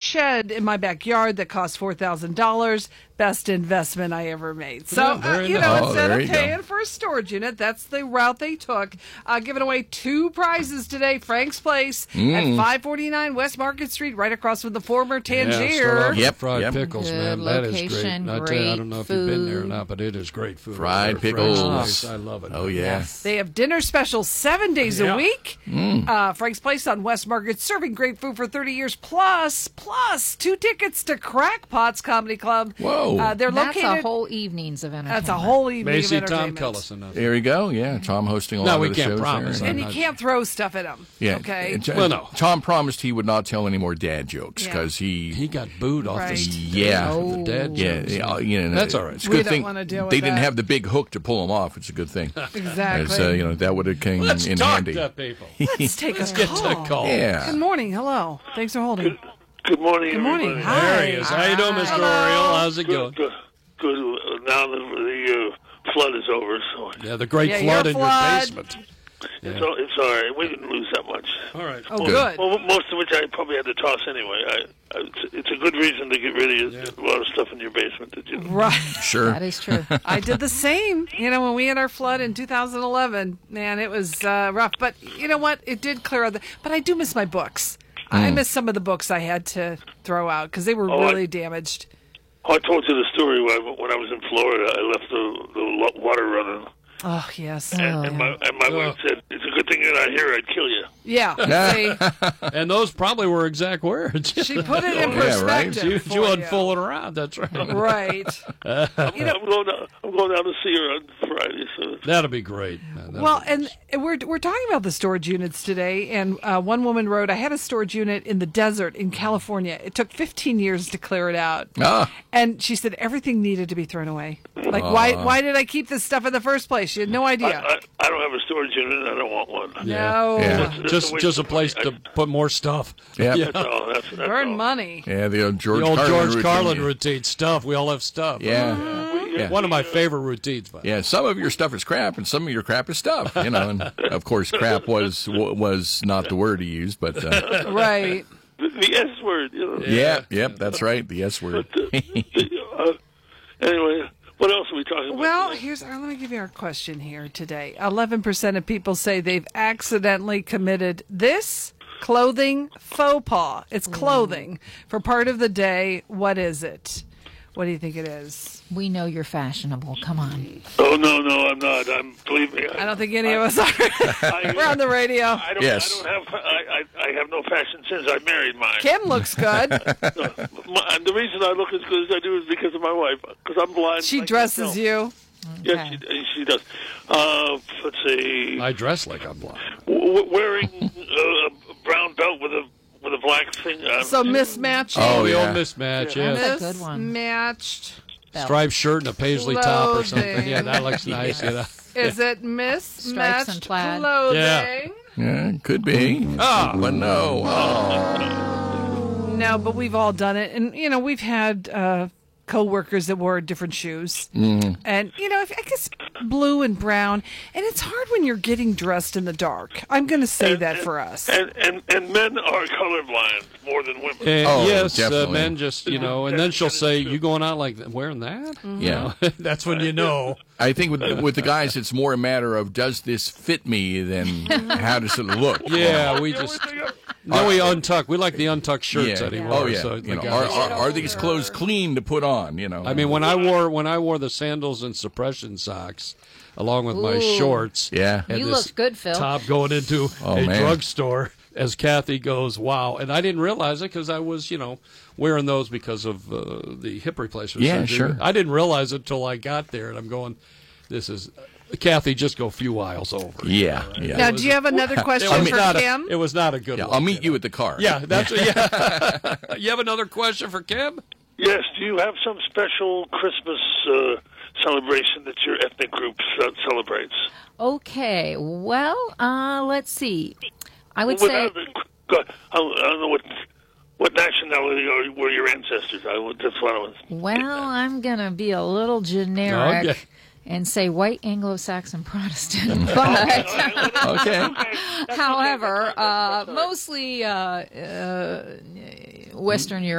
shed in my backyard that cost $4,000. Best investment I ever made. So, instead of paying for a storage unit, that's the route they took. Giving away 2 prizes today. Frank's Place at 549 West Market Street, right across from the former Tangier. Fried pickles, man. That is great. I don't know if you've been there or not, but it is great food. Fried pickles. I love it. Oh, yeah. Yes. They have dinner specials 7 days a week. Frank's Place on West Market, serving great food for 30 years, plus 2 tickets to Crackpots Comedy Club. Whoa. They're located. That's a whole evening's of entertainment. That's a whole evening Macy, of entertainment. Tom Cullison. There we go. Yeah, Tom hosting a lot of the shows. No, we can't promise. There. And you can't throw stuff at them. Yeah. Okay. Well, no. Tom promised he would not tell any more dad jokes because he got booed off the stage. Yeah. For the dad jokes. That's all right. It's a good thing. Don't want to deal with they didn't that. have the big hook to pull him off. It's a good thing. Exactly. As, that would have came Let's in talk handy. to people. Let's take a Get to call. call. Yeah. Good morning. Hello. Thanks for holding. Good morning, Good morning. everybody. Hi. There he is. How you doing, Mr. Oriole? How's it going? Good. Now the flood is over, so Yeah, the great Yeah, flood your in flood. your basement. it's all right. We didn't lose that much. All right. Oh, good. Well, most of which I probably had to toss anyway. It's a good reason to get rid of a lot of stuff in your basement that you. Right. Sure. That is true. I did the same. When we had our flood in 2011, man, it was rough. But you know what? It did clear out. But I do miss my books. I miss some of the books I had to throw out because they were really damaged. I told you the story when I was in Florida. I left the water running. Oh, yes. And my wife said, "It's a good thing you're not here. I'd kill you." Yeah. See, And those probably were exact words. she put it in Yeah, right. perspective. You wasn't fooling around. That's right. Right. I'm going down to see her on Friday. So That'll be great. Well, and we're talking about the storage units today, and one woman wrote, I had a storage unit in the desert in California. It took 15 years to clear it out. And she said everything needed to be thrown away. Like, why did I keep this stuff in the first place? She had no idea. I don't have a storage unit, and I don't want one. No. Yeah. Just a place to put more stuff. Yeah. That's all. That's Burn all. money. Yeah, the old George Carlin routine stuff. We all have stuff. Yeah. One of my favorite routines. But Yeah, some of your stuff is crap, and some of your crap is stuff. And of course, crap was not the word he used, but Right. The S word. yep, that's right, the S word. Anyway, what else are we talking about? Well, today? let me give you our question here today. 11% of people say they've accidentally committed this clothing faux pas. It's clothing for part of the day. What is it? What do you think it is? We know you're fashionable. Come on. Oh no, I'm not. Believe me. I don't think any of us are. We're on the radio. Yes. I have no fashion since I married mine. Kim looks good. And the reason I look as good as I do is because of my wife. Because I'm blind. She like dresses myself. you. Yes, she does. Let's see. I dress like I'm blind. Wearing a brown belt with a black thing. So mismatching. Oh, The yeah. old mismatch, Yeah. yeah. That's a good one. Mismatched. Belt. Striped shirt and a paisley top or something. Clothing. Yeah, that looks nice. Is it Stripes mismatched and plaid. clothing? Yeah, could be. But no. No, but we've all done it. And, we've had co-workers that wore different shoes. And, I guess blue and brown. And it's hard when you're getting dressed in the dark. I'm going to say that for us. And men are colorblind more than women. Yes, definitely. men just, and then she'll say, you going out like that, wearing that? Yeah. That's when you know. I think with the guys, it's more a matter of does this fit me than how does it look. Yeah, we just... Then we untuck. We like the untucked shirts anymore. Oh yeah. So the guys- Are these clothes clean to put on? I mean, when I wore the sandals and suppression socks, along with my Ooh. shorts, Yeah. and You this looked good, Phil. top going into Oh, a man. drugstore, as Kathy goes, wow. And I didn't realize it because I was, wearing those because of the hip replacement Yeah, surgery. sure. I didn't realize it until I got there, and I'm going, this is... Kathy, just go a few aisles over. Yeah. Now, do you have another question for Kim? It was not a good Yeah, look. I'll meet you at the car. Yeah, that's You have another question for Kim? Yes. Do you have some special Christmas celebration that your ethnic group celebrates? Okay. Well, let's see. I would Well, say... I don't know what nationality were your ancestors. That's what I was. Well, I'm going to be a little generic Okay. and say white Anglo-Saxon Protestant. But, Okay. however, mostly Western Europe.